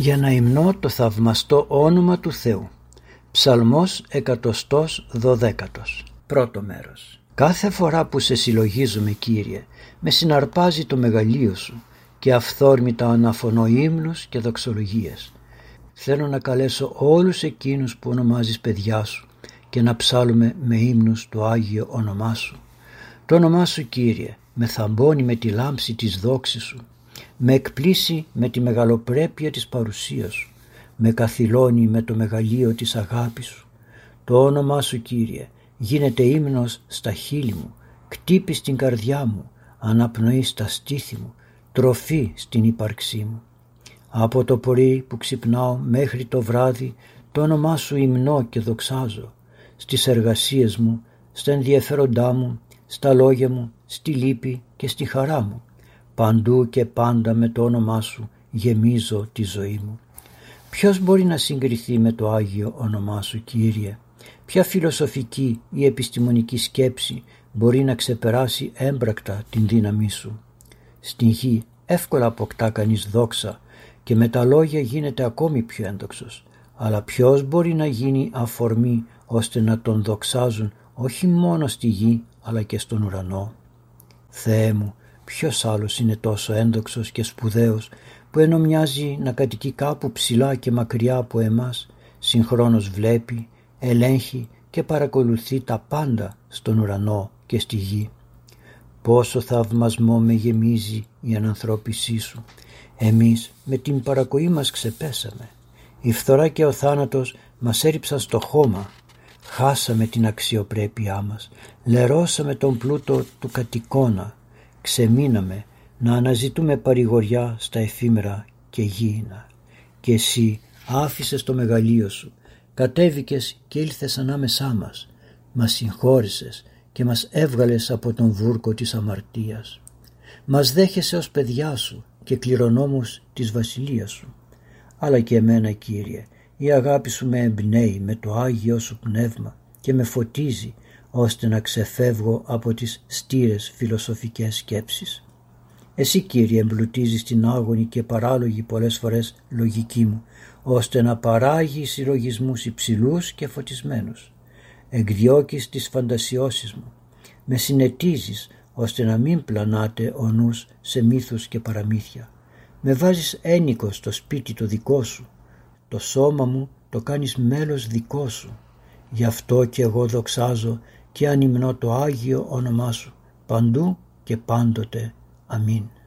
για να υμνώ το θαυμαστό όνομα του Θεού. Ψαλμός 112. Πρώτο μέρος. Κάθε φορά που σε συλλογίζομαι, Κύριε, με συναρπάζει το μεγαλείο σου και αυθόρμητα αναφωνώ ύμνους και δοξολογίες. Θέλω να καλέσω όλους εκείνους που ονομάζεις παιδιά σου και να ψάλουμε με ύμνους το Άγιο όνομά σου. Το όνομά σου, Κύριε, με θαμπώνει με τη λάμψη της δόξης σου, με εκπλήσει με τη μεγαλοπρέπεια της παρουσίας σου, με καθυλώνει με το μεγαλείο της αγάπης σου. Το όνομά σου, Κύριε, γίνεται ύμνος στα χείλη μου, κτύπη στην καρδιά μου, αναπνοή στα στήθη μου, τροφή στην ύπαρξή μου. Από το πρωί που ξυπνάω μέχρι το βράδυ, το όνομά σου υμνώ και δοξάζω. Στις εργασίες μου, στα ενδιαφέροντά μου, στα λόγια μου, στη λύπη και στη χαρά μου. Παντού και πάντα με το όνομά σου γεμίζω τη ζωή μου. Ποιος μπορεί να συγκριθεί με το Άγιο όνομά σου, Κύριε? Ποια φιλοσοφική ή επιστημονική σκέψη μπορεί να ξεπεράσει έμπρακτα την δύναμή σου? Στην γη εύκολα αποκτά κανείς δόξα και με τα λόγια γίνεται ακόμη πιο ένδοξος. Αλλά ποιος μπορεί να γίνει αφορμή ώστε να τον δοξάζουν όχι μόνο στη γη αλλά και στον ουρανό? Θεέ μου, ποιος άλλος είναι τόσο ένδοξος και σπουδαίος που ενώ μοιάζει να κατοικεί κάπου ψηλά και μακριά από εμάς, συγχρόνως βλέπει, ελέγχει και παρακολουθεί τα πάντα στον ουρανό και στη γη. Πόσο θαυμασμό με γεμίζει η ανανθρώπισή σου. Εμείς με την παρακοή μας ξεπέσαμε. Η φθορά και ο θάνατος μας έριψαν στο χώμα. Χάσαμε την αξιοπρέπειά μας. Λερώσαμε τον πλούτο του κατοικώνα. Ξεμείναμε να αναζητούμε παρηγοριά στα εφήμερα και γήινα. Και εσύ άφησες το μεγαλείο σου. Κατέβηκες και ήλθες ανάμεσά μας. Μας συγχώρησες και μας έβγαλες από τον βούρκο της αμαρτίας. Μας δέχεσαι ως παιδιά σου και κληρονόμους της βασιλείας σου. Αλλά και εμένα, Κύριε, η αγάπη σου με εμπνέει με το Άγιο σου πνεύμα και με φωτίζει ώστε να ξεφεύγω από τις στήρες φιλοσοφικές σκέψεις. Εσύ, Κύριε, εμπλουτίζεις την άγωνη και παράλογη πολλές φορές λογική μου, ώστε να παράγει συλλογισμούς υψηλούς και φωτισμένους. Εκδιώκεις τις φαντασιώσεις μου. Με συνετίζεις ώστε να μην πλανάται ο νους σε μύθους και παραμύθια. Με βάζεις ένικο στο σπίτι το δικό σου. Το σώμα μου το κάνεις μέλος δικό σου. Γι' αυτό και εγώ δοξάζω και ανυμνώ το Άγιο όνομά σου παντού και πάντοτε. Αμήν.